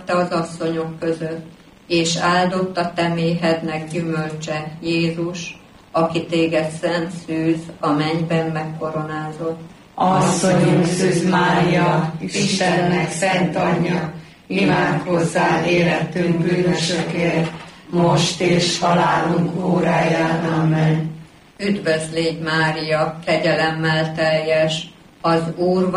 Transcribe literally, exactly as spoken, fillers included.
te az asszonyok között, és áldott a te méhednek gyümölcse, Jézus, aki téged szent szűz, a mennyben megkoronázott. Asszonyunk Szűz Mária, Istennek szent anyja, imádkozzál életünk bűnösökért, most és halálunk óráján. Amen. Üdvözlégy Mária, kegyelemmel teljes, az Úr